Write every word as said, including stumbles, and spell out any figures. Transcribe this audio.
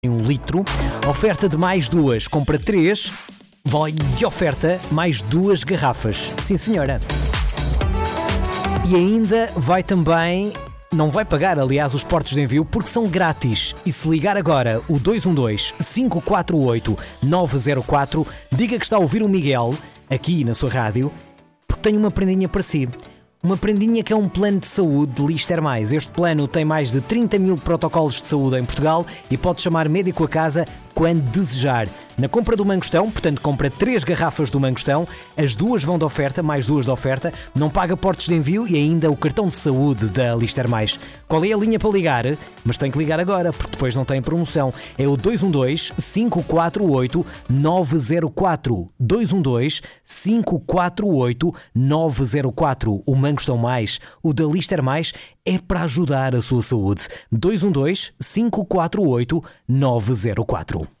um litro. Oferta de mais duas, compra três, vai de oferta mais duas garrafas. Sim, senhora. E ainda vai também... Não vai pagar, aliás, os portos de envio porque são grátis. E se ligar agora o dois um dois, cinco quatro oito, nove zero quatro, diga que está a ouvir o Miguel, aqui na sua rádio, porque tenho uma prendinha para si. Uma prendinha que é um plano de saúde de Lister Mais. Este plano tem mais de trinta mil protocolos de saúde em Portugal e pode chamar médico a casa quando desejar. Na compra do Mangostão, portanto compra três garrafas do Mangostão, as duas vão de oferta, mais duas de oferta, não paga portos de envio e ainda o cartão de saúde da Lister Mais. Qual é a linha para ligar? Mas tem que ligar agora, porque depois não tem promoção. É o dois um dois, cinco quatro oito, nove zero quatro. dois um dois, cinco quatro oito, nove zero quatro. O Mangostão Mais, o da Lister Mais, é para ajudar a sua saúde. dois um dois, cinco quatro oito, nove zero quatro.